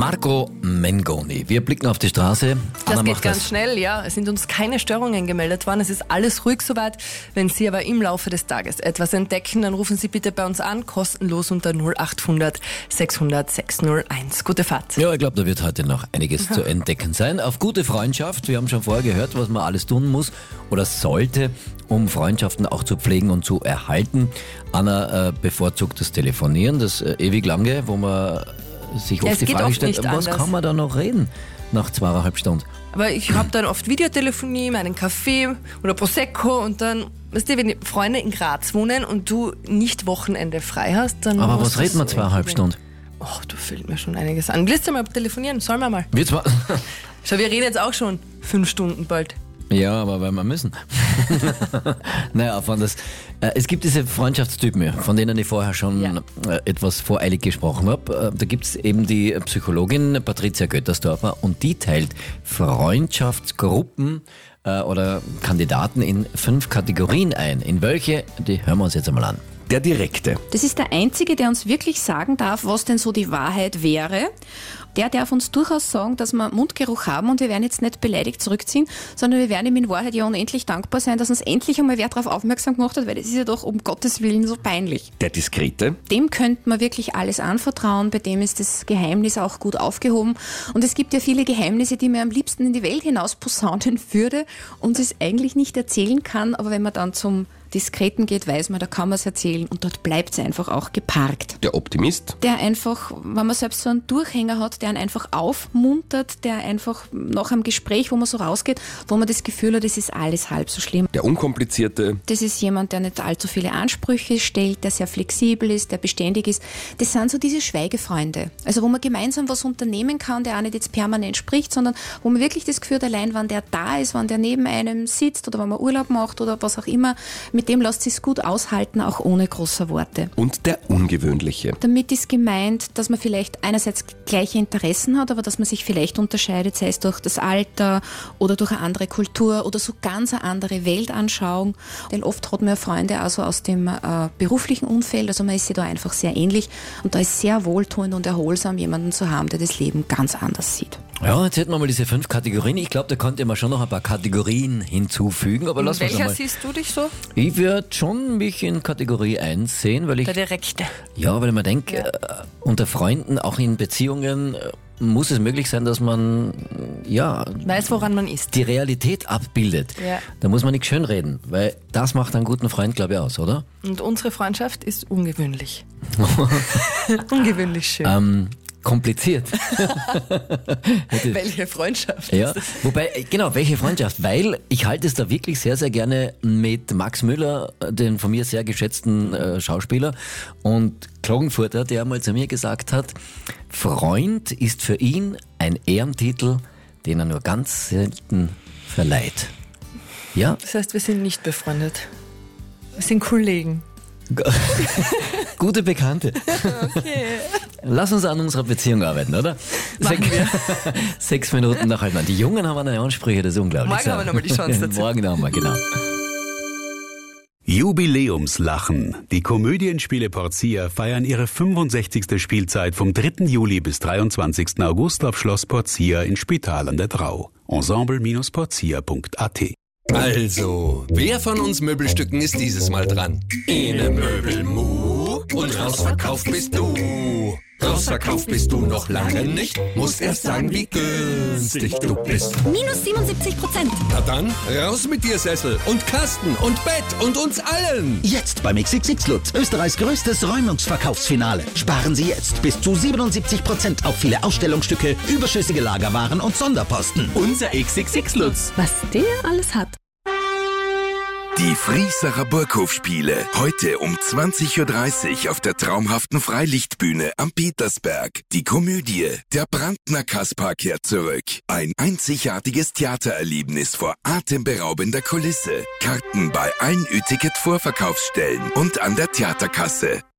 Marco Mengoni. Wir blicken auf die Straße. Das Anna geht macht ganz schnell, ja. Es sind uns keine Störungen gemeldet worden. Es ist alles ruhig soweit. Wenn Sie aber im Laufe des Tages etwas entdecken, dann rufen Sie bitte bei uns an, kostenlos unter 0800 600 601. Gute Fahrt. Ja, ich glaube, da wird heute noch einiges zu entdecken sein. Auf gute Freundschaft. Wir haben schon vorher gehört, was man alles tun muss oder sollte, um Freundschaften auch zu pflegen und zu erhalten. Anna bevorzugt das Telefonieren, das ewig lange, wo man sich oft die Frage stellt, was kann man da noch reden nach 2,5 Stunden? Aber ich habe dann oft Videotelefonie, meinen Kaffee oder Prosecco und dann, weißt du, wenn die Freunde in Graz wohnen und du nicht Wochenende frei hast, dann... Aber was redet man 2,5 Stunden? Ach, da fällt mir schon einiges an. Willst du mal telefonieren? Sollen wir mal? Schau, wir reden jetzt auch schon 5 Stunden bald. Ja, aber weil wir müssen. Naja, es gibt diese Freundschaftstypen, von denen ich vorher schon etwas voreilig gesprochen habe. Da gibt es eben die Psychologin Patricia Göttersdorfer und die teilt Freundschaftsgruppen oder Kandidaten in 5 Kategorien ein. In welche? Die hören wir uns jetzt einmal an. Der Direkte. Das ist der Einzige, der uns wirklich sagen darf, was denn so die Wahrheit wäre. Der darf uns durchaus sagen, dass wir Mundgeruch haben und wir werden jetzt nicht beleidigt zurückziehen, sondern wir werden ihm in Wahrheit ja unendlich dankbar sein, dass uns endlich einmal wer darauf aufmerksam gemacht hat, weil das ist ja doch um Gottes Willen so peinlich. Der Diskrete. Dem könnte man wirklich alles anvertrauen, bei dem ist das Geheimnis auch gut aufgehoben. Und es gibt ja viele Geheimnisse, die man am liebsten in die Welt hinaus posaunen würde und es eigentlich nicht erzählen kann, aber wenn man dann zum Diskreten geht, weiß man, da kann man es erzählen und dort bleibt es einfach auch geparkt. Der Optimist. Der einfach, wenn man selbst so einen Durchhänger hat, der einen einfach aufmuntert, der einfach nach einem Gespräch, wo man so rausgeht, wo man das Gefühl hat, es ist alles halb so schlimm. Der Unkomplizierte. Das ist jemand, der nicht allzu viele Ansprüche stellt, der sehr flexibel ist, der beständig ist. Das sind so diese Schweigefreunde. Also wo man gemeinsam was unternehmen kann, der auch nicht jetzt permanent spricht, sondern wo man wirklich das Gefühl hat, allein wenn der da ist, wenn der neben einem sitzt oder wenn man Urlaub macht oder was auch immer, mit dem lässt sich gut aushalten, auch ohne große Worte. Und der Ungewöhnliche. Damit ist gemeint, dass man vielleicht einerseits gleiche Interessen hat, aber dass man sich vielleicht unterscheidet, sei es durch das Alter oder durch eine andere Kultur oder so ganz eine andere Weltanschauung. Denn oft hat man ja Freunde also aus dem beruflichen Umfeld, also man ist sich da einfach sehr ähnlich und da ist sehr wohltuend und erholsam, jemanden zu haben, der das Leben ganz anders sieht. Ja, jetzt hätten wir mal diese 5 Kategorien. Ich glaube, da könnte man schon noch ein paar Kategorien hinzufügen. Aber lass uns mal. Welcher siehst du dich so? Ich würde schon mich in Kategorie 1 sehen, weil ich... Der Direkte. Ja, weil ich mir denke, unter Freunden, auch in Beziehungen, muss es möglich sein, dass man, weiß, woran man ist. Die Realität abbildet. Ja. Da muss man nicht schönreden, weil das macht einen guten Freund, glaube ich, aus, oder? Und unsere Freundschaft ist ungewöhnlich. Ungewöhnlich schön. Kompliziert. Welche Freundschaft? Ja, wobei, genau, welche Freundschaft? Weil ich halte es da wirklich sehr, sehr gerne mit Max Müller, den von mir sehr geschätzten Schauspieler und Klagenfurter, der einmal zu mir gesagt hat, Freund ist für ihn ein Ehrentitel, den er nur ganz selten verleiht. Ja? Das heißt, wir sind nicht befreundet. Wir sind Kollegen. Gute Bekannte. Okay. Lass uns an unserer Beziehung arbeiten, oder? Machen wir. 6 Minuten nach halb. Die Jungen haben eine Ansprüche, das ist unglaublich. Morgen haben wir nochmal die Chance dazu. Morgen haben wir, genau. Jubiläumslachen. Die Komödienspiele Portia feiern ihre 65. Spielzeit vom 3. Juli bis 23. August auf Schloss Portia in Spital an der Drau. Ensemble-portia.at. Also, wer von uns Möbelstücken ist dieses Mal dran? Ene Möbelmu und rausverkauft bist du. Rausverkauft bist du noch lange nicht, musst erst sagen, wie günstig du bist. Minus 77%. Na dann, raus mit dir Sessel und Kasten und Bett und uns allen. Jetzt beim XXX Lutz, Österreichs größtes Räumungsverkaufsfinale. Sparen Sie jetzt bis zu 77% auf viele Ausstellungsstücke, überschüssige Lagerwaren und Sonderposten. Unser XXX Lutz. Was der alles hat. Die Friesacher Burghofspiele. Heute um 20.30 Uhr auf der traumhaften Freilichtbühne am Petersberg. Die Komödie Der Brandner Kaspar kehrt zurück. Ein einzigartiges Theatererlebnis vor atemberaubender Kulisse. Karten bei allen Ü-Ticket-Vorverkaufsstellen und an der Theaterkasse.